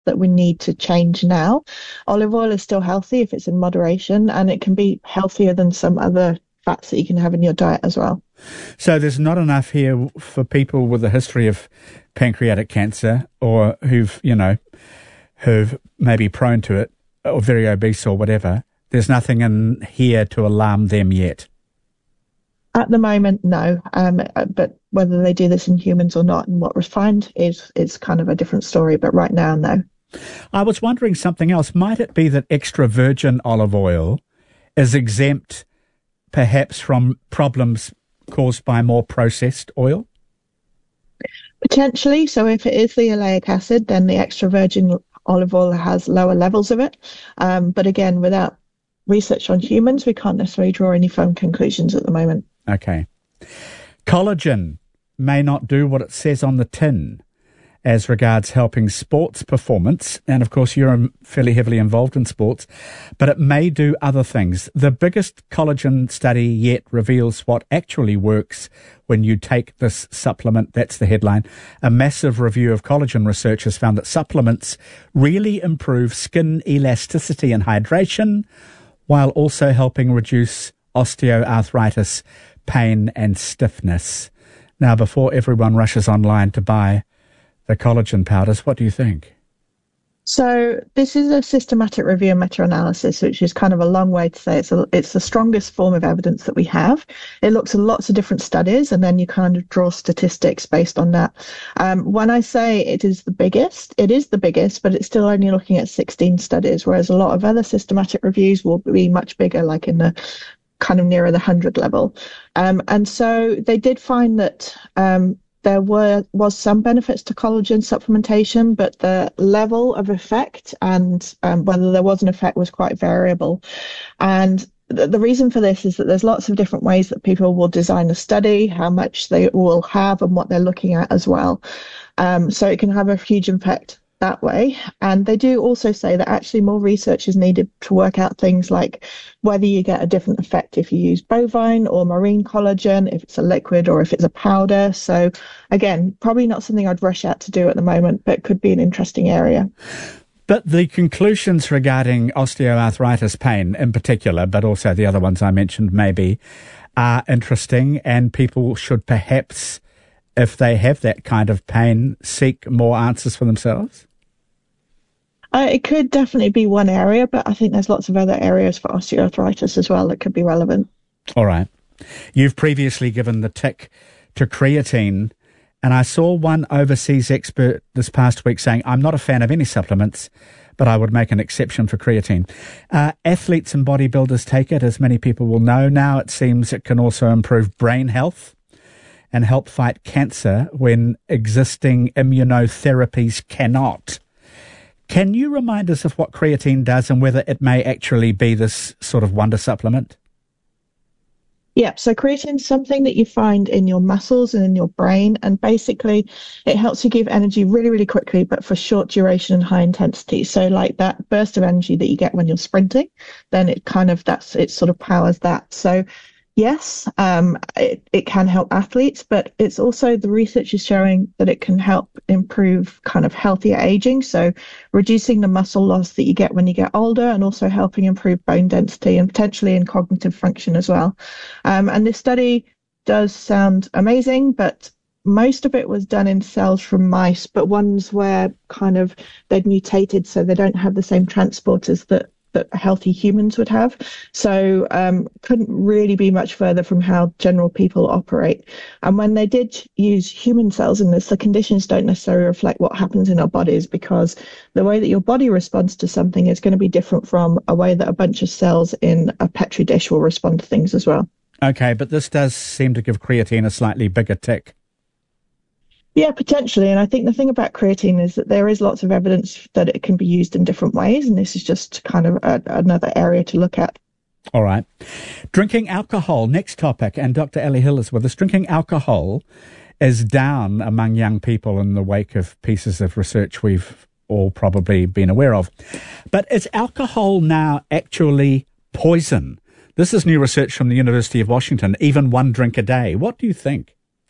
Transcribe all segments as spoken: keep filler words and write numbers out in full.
that we need to change now. Olive oil is still healthy if it's in moderation, and it can be healthier than some other fats that you can have in your diet as well. So there's not enough here for people with a history of pancreatic cancer, or who've, you know, who've maybe prone to it, or very obese or whatever. There's nothing in here to alarm them yet. At the moment, no. Um, but whether they do this in humans or not, and what was found is is kind of a different story. But right now, no. I was wondering something else. Might it be that extra virgin olive oil is exempt, perhaps, from problems caused by more processed oil? Potentially. So if it is the oleic acid, then the extra virgin olive oil has lower levels of it. Um, but again, without research on humans, we can't necessarily draw any firm conclusions at the moment. Okay. Collagen may not do what it says on the tin as regards helping sports performance. And of course, you're fairly heavily involved in sports, but it may do other things. The biggest collagen study yet reveals what actually works when you take this supplement. That's the headline. A massive review of collagen research has found that supplements really improve skin elasticity and hydration, while also helping reduce osteoarthritis, pain and stiffness. Now, before everyone rushes online to buy the collagen powders, what do you think? So this is a systematic review and meta-analysis, which is kind of a long way to say it's a, it's the strongest form of evidence that we have. It looks at lots of different studies, and then you kind of draw statistics based on that. Um, when I say it is the biggest, it is the biggest, but it's still only looking at sixteen studies, whereas a lot of other systematic reviews will be much bigger, like in the kind of nearer the one hundred level. Um, and so they did find that um, there were was some benefits to collagen supplementation, but the level of effect and um, whether there was an effect was quite variable. And the, the reason for this is that there's lots of different ways that people will design a study, how much they will have and what they're looking at as well. Um, so it can have a huge impact that way. And they do also say that actually more research is needed to work out things like whether you get a different effect if you use bovine or marine collagen, if it's a liquid or if it's a powder. So again, probably not something I'd rush out to do at the moment, but could be an interesting area. But the conclusions regarding osteoarthritis pain in particular, but also the other ones I mentioned maybe, are interesting, and people should perhaps, if they have that kind of pain, seek more answers for themselves? Uh, it could definitely be one area, but I think there's lots of other areas for osteoarthritis as well that could be relevant. All right. You've previously given the tick to creatine, and I saw one overseas expert this past week saying, I'm not a fan of any supplements, but I would make an exception for creatine. Uh, athletes and bodybuilders take it, as many people will know. Now it seems it can also improve brain health and help fight cancer when existing immunotherapies cannot. Can you remind us of what creatine does and whether it may actually be this sort of wonder supplement? Yeah, so creatine is something that you find in your muscles and in your brain, and basically it helps you give energy really, really quickly, but for short duration and high intensity. So like that burst of energy that you get when you're sprinting, then it kind of, that's, it sort of powers that. So yes, um, it, it can help athletes, but it's also, the research is showing that it can help improve kind of healthier aging. So reducing the muscle loss that you get when you get older, and also helping improve bone density and potentially in cognitive function as well. Um, and this study does sound amazing, but most of it was done in cells from mice, but ones where kind of they'd mutated, so they don't have the same transporters that that healthy humans would have. So um, couldn't really be much further from how general people operate. And when they did use human cells in this, the conditions don't necessarily reflect what happens in our bodies, because the way that your body responds to something is going to be different from a way that a bunch of cells in a Petri dish will respond to things as well. Okay, but this does seem to give creatine a slightly bigger tick. Yeah, potentially. And I think the thing about creatine is that there is lots of evidence that it can be used in different ways. And this is just kind of a, another area to look at. All right. Drinking alcohol, next topic. And Doctor Ellie Hill is with us. Drinking alcohol is down among young people in the wake of pieces of research we've all probably been aware of. But is alcohol now actually poison? This is new research from the University of Washington, even one drink a day. What do you think?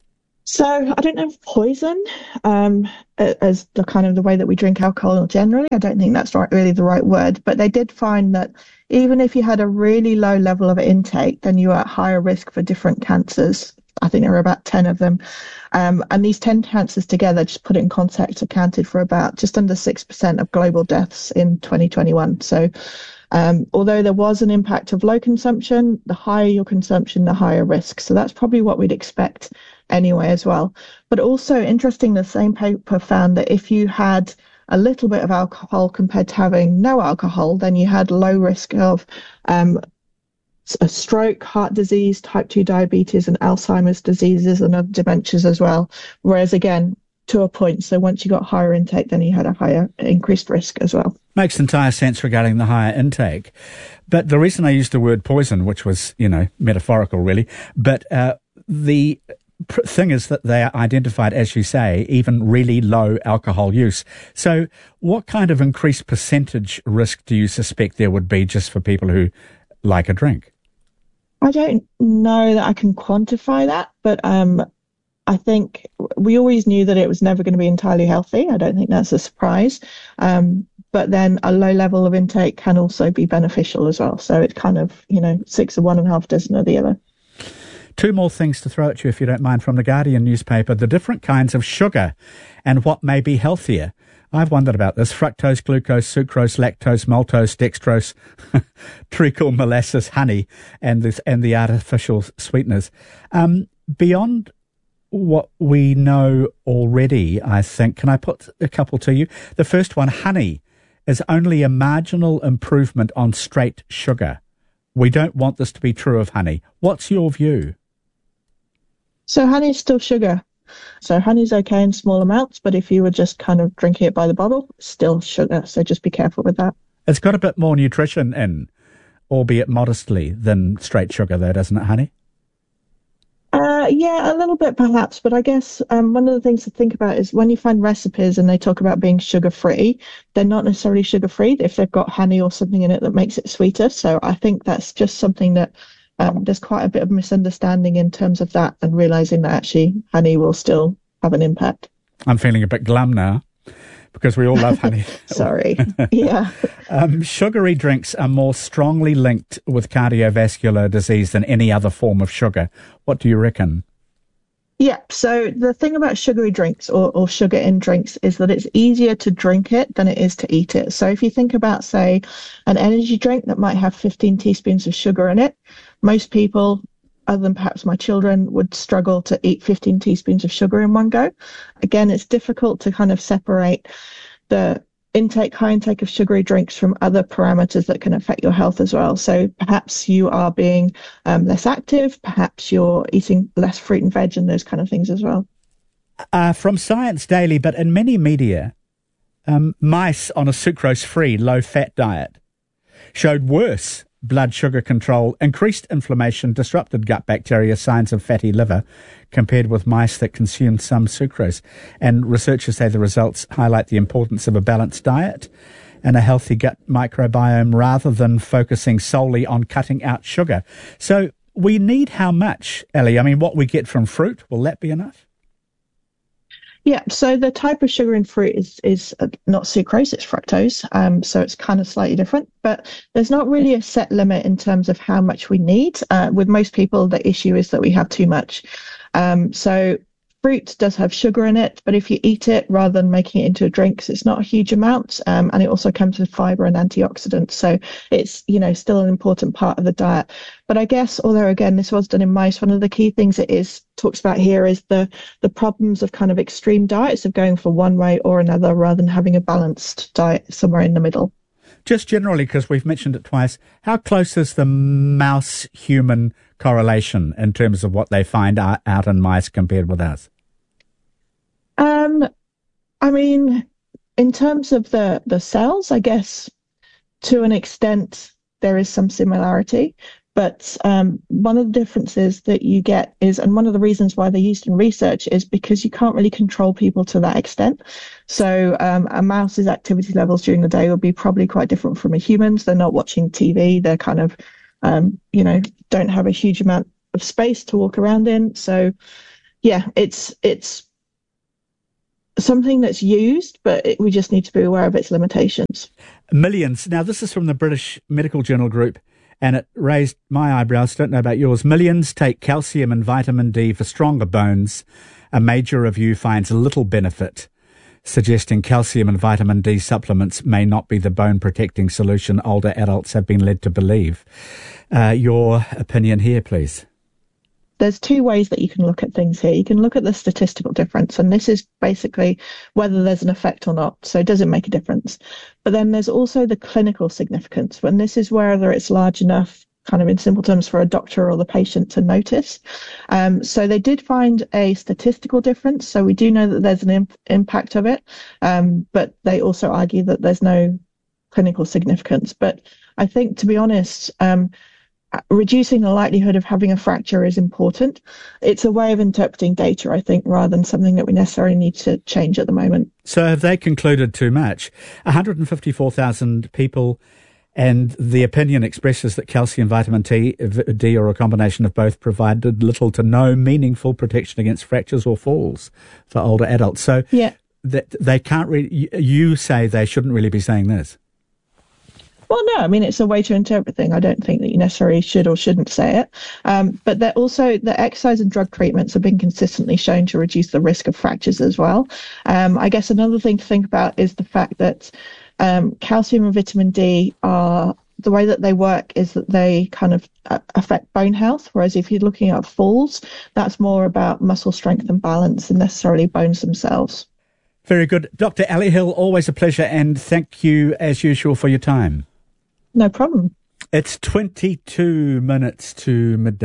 So I don't know if poison, um, as the kind of the way that we drink alcohol generally. I don't think that's right, really the right word. But they did find that even if you had a really low level of intake, then you were at higher risk for different cancers. I think there were about ten of them. Um, and these ten cancers together, just put it in context, accounted for about just under six percent of global deaths in twenty twenty-one. So um, although there was an impact of low consumption, the higher your consumption, the higher risk. So that's probably what we'd expect anyway as well. But also interesting, the same paper found that if you had a little bit of alcohol compared to having no alcohol, then you had low risk of um, a stroke, heart disease, type two diabetes, and Alzheimer's diseases and other dementias as well. Whereas again, to a point, so once you got higher intake, then you had a higher increased risk as well. Makes entire sense regarding the higher intake. But the reason I used the word poison, which was, you know, metaphorical really, but uh, the pr- thing is that they are identified, as you say, even really low alcohol use. So what kind of increased percentage risk do you suspect there would be just for people who like a drink? I don't know that I can quantify that, but um, I think we always knew that it was never going to be entirely healthy. I don't think that's a surprise. Um, but then a low level of intake can also be beneficial as well. So it's kind of, you know, six of one and a half dozen of the other. Two more things to throw at you, if you don't mind, from the Guardian newspaper. The different kinds of sugar and what may be healthier. I've wondered about this. Fructose, glucose, sucrose, lactose, maltose, dextrose, treacle, molasses, honey, and this and the artificial sweeteners. Um, beyond what we know already, I think, can I put a couple to you? The first one, honey, is only a marginal improvement on straight sugar. We don't want this to be true of honey. What's your view? So honey is still sugar. So honey's okay in small amounts, but if you were just kind of drinking it by the bottle, still sugar. So just be careful with that. It's got a bit more nutrition in, albeit modestly, than straight sugar, though, doesn't it, honey? Uh, yeah, a little bit perhaps, but I guess um, one of the things to think about is when you find recipes and they talk about being sugar-free, they're not necessarily sugar-free if they've got honey or something in it that makes it sweeter. So I think that's just something that um, there's quite a bit of misunderstanding in terms of that, and realizing that actually honey will still have an impact. I'm feeling a bit glum now, because we all love honey. Sorry. Yeah. um, sugary drinks are more strongly linked with cardiovascular disease than any other form of sugar. What do you reckon? Yeah, so the thing about sugary drinks or, or sugar in drinks is that it's easier to drink it than it is to eat it. So if you think about, say, an energy drink that might have fifteen teaspoons of sugar in it, most people, other than perhaps my children, would struggle to eat fifteen teaspoons of sugar in one go. Again, it's difficult to kind of separate the intake, high intake of sugary drinks from other parameters that can affect your health as well. So perhaps you are being um, less active, perhaps you're eating less fruit and veg and those kind of things as well. Uh, from Science Daily, but in many media, um, mice on a sucrose-free, low-fat diet showed worse blood sugar control, increased inflammation, disrupted gut bacteria, signs of fatty liver, compared with mice that consumed some sucrose. And researchers say the results highlight the importance of a balanced diet and a healthy gut microbiome rather than focusing solely on cutting out sugar. So we need how much, Ellie? I mean, what we get from fruit, will that be enough? Yeah, so the type of sugar in fruit is is not sucrose, it's fructose. Um, so it's kind of slightly different, but there's not really a set limit in terms of how much we need. Uh, with most people, the issue is that we have too much. Um, so fruit does have sugar in it, but if you eat it rather than making it into a drink, it's not a huge amount, um, and it also comes with fiber and antioxidants. So it's, you know, still an important part of the diet. But I guess, although again, this was done in mice, one of the key things it is talks about here is the the problems of kind of extreme diets, of going for one way or another rather than having a balanced diet somewhere in the middle. Just generally, because we've mentioned it twice, how close is the mouse-human correlation in terms of what they find out, out in mice compared with us? Um, I mean, in terms of the, the cells, I guess to an extent there is some similarity. But um, one of the differences that you get is, and one of the reasons why they're used in research is because you can't really control people to that extent. So um, a mouse's activity levels during the day will be probably quite different from a human's. They're not watching T V. They're kind of, um, you know, don't have a huge amount of space to walk around in. So yeah, it's it's something that's used, but it, we just need to be aware of its limitations. Millions. Now, this is from the British Medical Journal Group, and it raised my eyebrows. Don't know about yours. Millions take calcium and vitamin D for stronger bones. A major review finds little benefit, suggesting calcium and vitamin D supplements may not be the bone-protecting solution older adults have been led to believe. Uh, your opinion here, please. There's two ways that you can look at things here. You can look at the statistical difference, and this is basically whether there's an effect or not. So does it make a difference? But then there's also the clinical significance, when this is whether it's large enough, kind of in simple terms, for a doctor or the patient to notice. Um, so they did find a statistical difference. So we do know that there's an imp- impact of it, um, but they also argue that there's no clinical significance. But I think, to be honest, um, reducing the likelihood of having a fracture is important. It's a way of interpreting data, I think, rather than something that we necessarily need to change at the moment. So have they concluded too much? one hundred fifty-four thousand people, and the opinion expresses that calcium, vitamin T, D, or a combination of both provided little to no meaningful protection against fractures or falls for older adults. So yeah. that they can't really, you say they shouldn't really be saying this. Well, no, I mean, it's a way to interpret things. I don't think that you necessarily should or shouldn't say it. Um, but they're also, the exercise and drug treatments have been consistently shown to reduce the risk of fractures as well. Um, I guess another thing to think about is the fact that um, calcium and vitamin D are, the way that they work is that they kind of uh, affect bone health. Whereas if you're looking at falls, that's more about muscle strength and balance than necessarily bones themselves. Very good. Doctor Ali Hill, always a pleasure, and thank you as usual for your time. No problem. It's twenty-two minutes to midday.